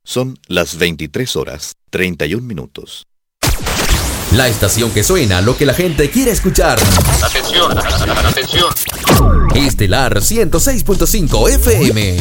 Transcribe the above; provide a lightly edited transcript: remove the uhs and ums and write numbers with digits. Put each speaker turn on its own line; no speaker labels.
Son las 23:31.
La estación que suena lo que la gente quiere escuchar.
Atención, atención.
Estelar 106.5 FM.